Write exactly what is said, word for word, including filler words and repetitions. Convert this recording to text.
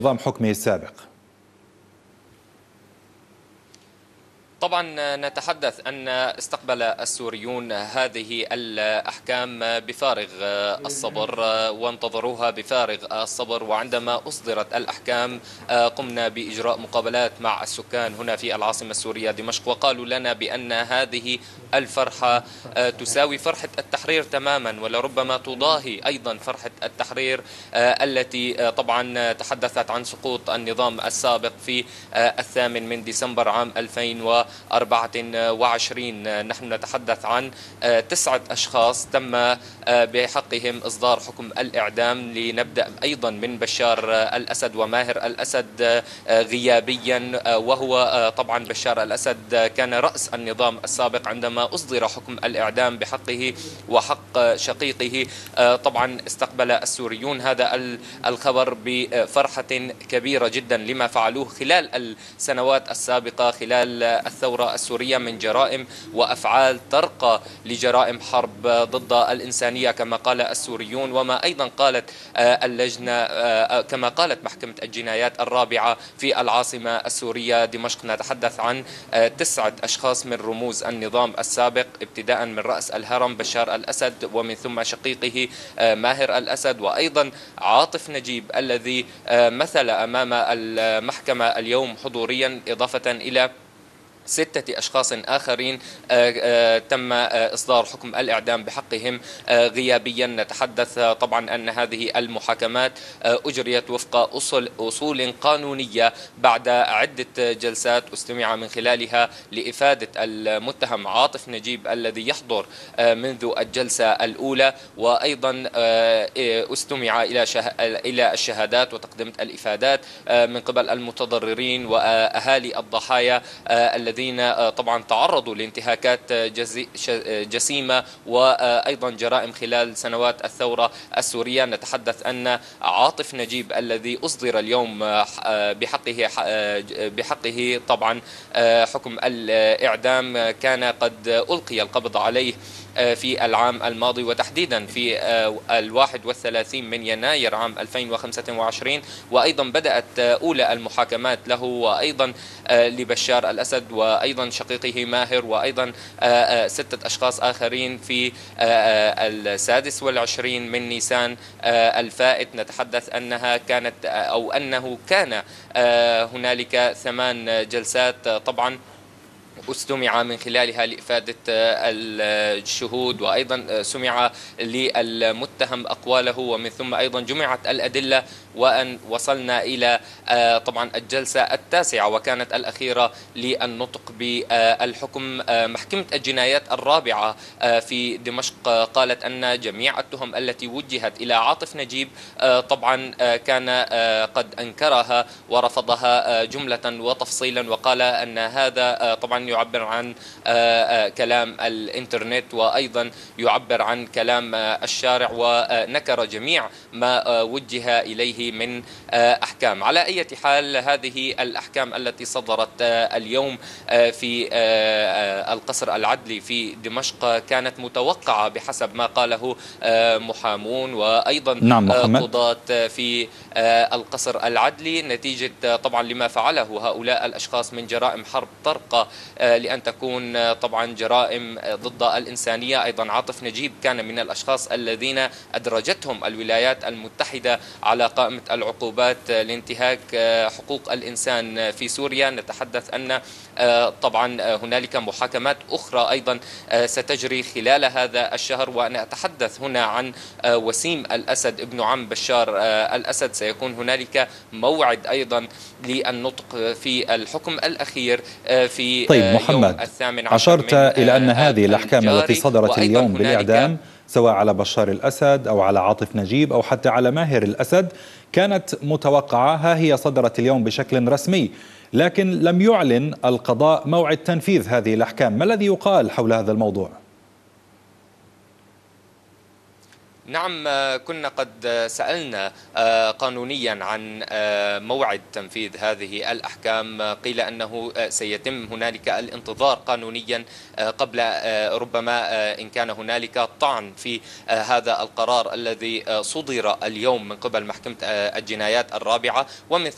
نظام حكمه السابق. طبعا نتحدث أن استقبل السوريون هذه الأحكام بفارغ الصبر وانتظروها بفارغ الصبر، وعندما أصدرت الأحكام قمنا بإجراء مقابلات مع السكان هنا في العاصمة السورية دمشق، وقالوا لنا بأن هذه الفرحة تساوي فرحة التحرير تماما، ولربما تضاهي أيضا فرحة التحرير التي طبعا تحدثت عن سقوط النظام السابق في الثامن من ديسمبر عام ألفين وأربعة وعشرين. نحن نتحدث عن تسعة أشخاص تم بحقهم إصدار حكم الإعدام، لنبدأ أيضا من بشار الأسد وماهر الأسد غيابيا، وهو طبعا بشار الأسد كان رأس النظام السابق عندما أصدر حكم الإعدام بحقه وحق شقيقه. طبعا استقبل السوريون هذا الخبر بفرحة كبيرة جدا لما فعلوه خلال السنوات السابقة خلال الثورة السورية من جرائم وأفعال ترقى لجرائم حرب ضد الإنسانية كما قال السوريون، وما أيضا قالت اللجنة كما قالت محكمة الجنايات الرابعة في العاصمة السورية دمشق. نتحدث عن تسعة أشخاص من رموز النظام السابق، ابتداء من رأس الهرم بشار الأسد، ومن ثم شقيقه ماهر الأسد، وأيضا عاطف نجيب الذي مثل أمام المحكمة اليوم حضوريا، إضافة إلى ستة أشخاص آخرين تم إصدار حكم الإعدام بحقهم غيابيا. نتحدث طبعا أن هذه المحاكمات أجريت وفق أصول, أصول قانونية بعد عدة جلسات استمع من خلالها لإفادة المتهم عاطف نجيب الذي يحضر منذ الجلسة الأولى، وأيضا استمع إلى إلى الشهادات وتقدمت الإفادات من قبل المتضررين وأهالي الضحايا الذين طبعا تعرضوا لانتهاكات جسيمة وأيضا جرائم خلال سنوات الثورة السورية. نتحدث أن عاطف نجيب الذي أصدر اليوم بحقه بحقه طبعا حكم الإعدام كان قد ألقي القبض عليه في العام الماضي، وتحديدا في الواحد والثلاثين من يناير عام ألفين وخمسة وعشرين، وأيضا بدأت أولى المحاكمات له وأيضا لبشار الأسد وأيضا شقيقه ماهر وأيضا ستة أشخاص آخرين في السادس والعشرين من نيسان الفائت. نتحدث أنها كانت أو أنه كان هنالك ثمان جلسات طبعا استمع من خلالها لإفادة الشهود، وأيضا سمع للمتهم أقواله، ومن ثم أيضا جمعت الأدلة، وأن وصلنا إلى طبعا الجلسة التاسعة وكانت الأخيرة للنطق بالحكم. محكمة الجنايات الرابعة في دمشق قالت أن جميع التهم التي وجهت إلى عاطف نجيب طبعا كان قد أنكرها ورفضها جملة وتفصيلا، وقال أن هذا طبعا يعبر عن كلام الإنترنت وأيضا يعبر عن كلام الشارع، ونكر جميع ما وجه إليه من أحكام. على أي حال هذه الأحكام التي صدرت اليوم في القصر العدلي في دمشق كانت متوقعة بحسب ما قاله محامون وأيضا نعم قضاة في القصر العدلي، نتيجة طبعا لما فعله هؤلاء الأشخاص من جرائم حرب ترقى لأن تكون طبعا جرائم ضد الإنسانية. أيضا عاطف نجيب كان من الأشخاص الذين أدرجتهم الولايات المتحدة على قائمة العقوبات لانتهاك حقوق الإنسان في سوريا. نتحدث أن طبعا هنالك محاكمات أخرى أيضا ستجري خلال هذا الشهر، وأنا أتحدث هنا عن وسيم الأسد ابن عم بشار الأسد. سيكون هنالك موعد أيضا للنطق في الحكم الأخير في طيب محمد، أشرت إلى أن هذه الأحكام التي صدرت اليوم بالإعدام سواء على بشار الأسد أو على عاطف نجيب أو حتى على ماهر الأسد كانت متوقعة، ها هي صدرت اليوم بشكل رسمي، لكن لم يعلن القضاء موعد تنفيذ هذه الأحكام. ما الذي يقال حول هذا الموضوع؟ نعم، كنا قد سألنا قانونيا عن موعد تنفيذ هذه الأحكام، قيل أنه سيتم هنالك الانتظار قانونيا قبل ربما إن كان هنالك طعن في هذا القرار الذي صدر اليوم من قبل محكمة الجنايات الرابعة، ومن